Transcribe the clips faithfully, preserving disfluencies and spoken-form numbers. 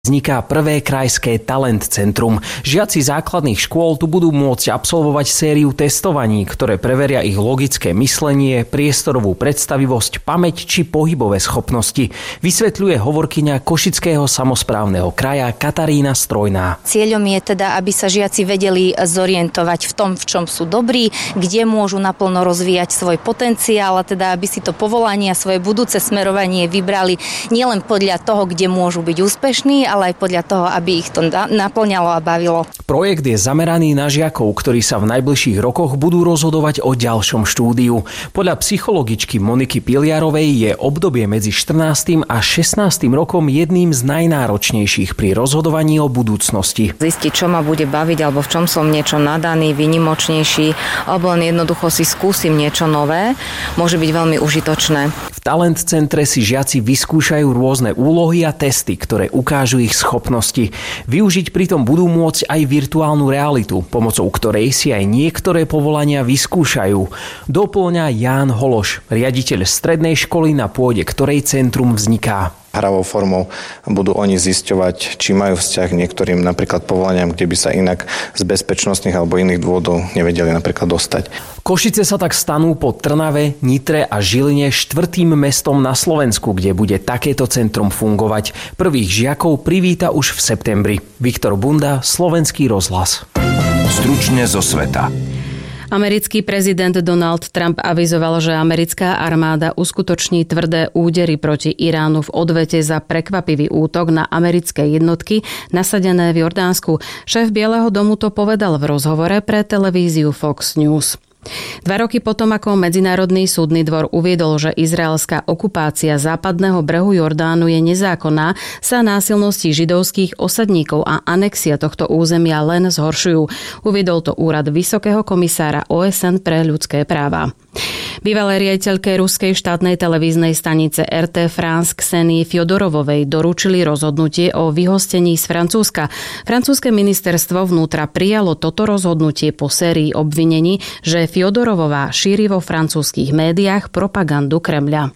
Vzniká prvé krajské talent centrum. Žiaci základných škôl tu budú môcť absolvovať sériu testovaní, ktoré preveria ich logické myslenie, priestorovú predstavivosť, pamäť či pohybové schopnosti. Vysvetľuje hovorkyňa Košického samosprávneho kraja Katarína Strojná. Cieľom je teda, aby sa žiaci vedeli zorientovať v tom, v čom sú dobrí, kde môžu naplno rozvíjať svoj potenciál, a teda aby si to povolanie a svoje budúce smerovanie vybrali nielen podľa toho, kde môžu byť úspešní, ale aj podľa toho, aby ich to naplňalo a bavilo. Projekt je zameraný na žiakov, ktorí sa v najbližších rokoch budú rozhodovať o ďalšom štúdiu. Podľa psychologičky Moniky Piliarovej je obdobie medzi štrnástym a šestnástym rokom jedným z najnáročnejších pri rozhodovaní o budúcnosti. Zistiť, čo ma bude baviť, alebo v čom som niečo nadaný, výnimočnejší, alebo len jednoducho si skúsim niečo nové, môže byť veľmi užitočné. V Talent centre si žiaci vyskúšajú rôzne úlohy a testy, ktoré ukážu ich schopnosti. Využiť pritom budú môcť aj virtuálnu realitu, pomocou ktorej si aj niektoré povolania vyskúšajú. Dopĺňa Ján Hološ, riaditeľ strednej školy, na pôde ktorej centrum vzniká. Hravou formou budú oni zisťovať, či majú vzťah k niektorým napríklad povolaniam, kde by sa inak z bezpečnostných alebo iných dôvodov nevedeli napríklad dostať. Košice sa tak stanú po Trnave, Nitre a Žiline štvrtým mestom na Slovensku, kde bude takéto centrum fungovať. Prvých žiakov privíta už v septembri. Viktor Bunda, Slovenský rozhlas. Stručne zo sveta. Americký prezident Donald Trump avizoval, že americká armáda uskutoční tvrdé údery proti Iránu v odvete za prekvapivý útok na americké jednotky nasadené v Jordánsku. Šéf Bieleho domu to povedal v rozhovore pre televíziu Fox News. Dva roky potom, ako Medzinárodný súdny dvor uviedol, že izraelská okupácia západného brehu Jordánu je nezákonná, sa násilnosti židovských osadníkov a anexia tohto územia len zhoršujú. Uviedol to úrad Vysokého komisára ó es en pre ľudské práva. Bývalej riaditeľke ruskej štátnej televíznej stanice er té France Ksenii Fjodorovovej doručili rozhodnutie o vyhostení z Francúzska. Francúzske ministerstvo vnútra prijalo toto rozhodnutie po sérii obvinení, že Fjodorovová šíri vo francúzskych médiách propagandu Kremľa.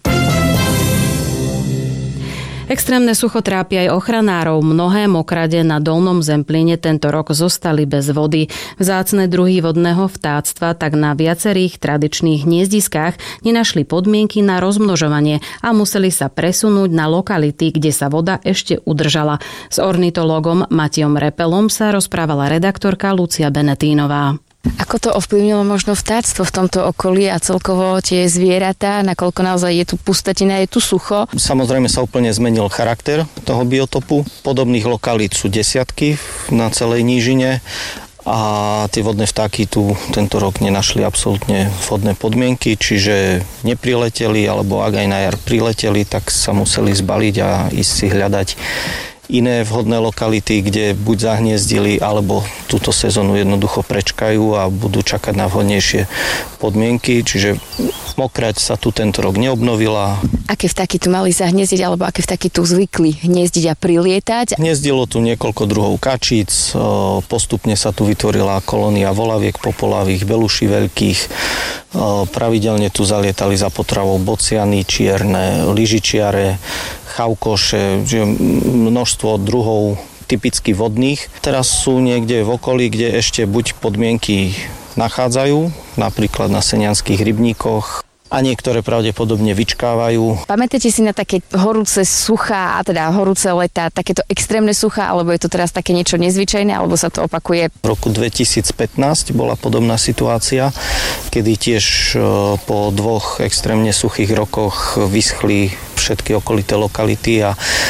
Extrémne sucho trápi aj ochranárov. Mnohé mokrade na Dolnom Zemplíne tento rok zostali bez vody. Vzácne druhy vodného vtáctva tak na viacerých tradičných hniezdiskách nenašli podmienky na rozmnožovanie a museli sa presunúť na lokality, kde sa voda ešte udržala. S ornitológom Matejom Repelom sa rozprávala redaktorka Lucia Benetínová. Ako to ovplyvnilo možno vtáctvo v tomto okolí a celkovo tie zvieratá, nakoľko naozaj je tu pustatina, je tu sucho? Samozrejme sa úplne zmenil charakter toho biotopu. Podobných lokalít sú desiatky na celej nížine a tie vodné vtáky tu tento rok nenašli absolútne vhodné podmienky, čiže neprileteli, alebo ak aj na jar prileteli, tak sa museli zbaliť a ísť si hľadať iné vhodné lokality, kde buď zahniezdili, alebo túto sezónu jednoducho prečkajú a budú čakať na vhodnejšie podmienky. Čiže mokrať sa tu tento rok neobnovila. Aké vtáky tu mali zahniezdiť, alebo aké vtáky tu zvykli hniezdiť a prilietať? Hniezdilo tu niekoľko druhov kačíc, postupne sa tu vytvorila kolónia volaviek popolavých, beluší veľkých, pravidelne tu zalietali za potravou bociany čierne, lyžičiare, chavkoše, množstvo druhov typicky vodných. Teraz sú niekde v okolí, kde ešte buď podmienky nachádzajú, napríklad na senianských rybníkoch, a niektoré pravdepodobne vyčkávajú. Pamätáte si na také horúce suchá, a teda horúce letá, takéto extrémne suchá, alebo je to teraz také niečo nezvyčajné, alebo sa to opakuje? V roku dvetisícpätnásť bola podobná situácia, kedy tiež po dvoch extrémne suchých rokoch vyschli všetky okolité lokality a,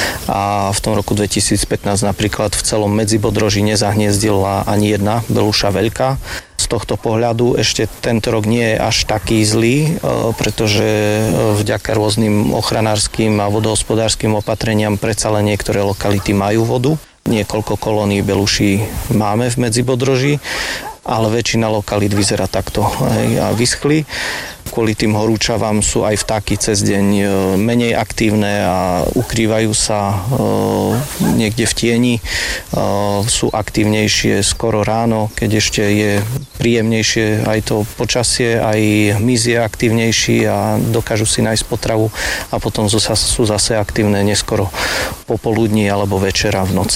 a v tom roku dvetisícpätnásť napríklad v celom Medzibodroží nezahniezdila ani jedna beluša veľká. Z tohto pohľadu ešte tento rok nie je až taký zlý, pretože vďaka rôznym ochranárskym a vodohospodárskym opatreniam predsa len niektoré lokality majú vodu. Niekoľko kolónií beluší máme v Medzibodroží, ale väčšina lokalít vyzerá takto a vyschli. kvôli tým horúčavám sú aj vtáky cez deň menej aktívne a ukrývajú sa niekde v tieni. Sú aktívnejšie skoro ráno, keď ešte je príjemnejšie aj to počasie, aj hmyz je aktívnejší a dokážu si nájsť potravu a potom sú zase aktívne neskoro popoludní alebo večera v noci.